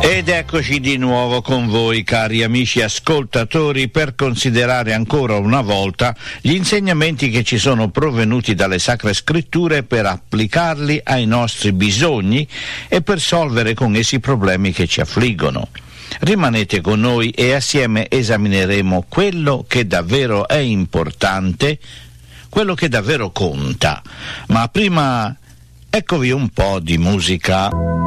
Ed eccoci di nuovo con voi, cari amici ascoltatori, per considerare ancora una volta gli insegnamenti che ci sono provenuti dalle Sacre Scritture per applicarli ai nostri bisogni e per solvere con essi i problemi che ci affliggono. Rimanete con noi e assieme esamineremo quello che davvero è importante, quello che davvero conta. Ma prima eccovi un po' di musica.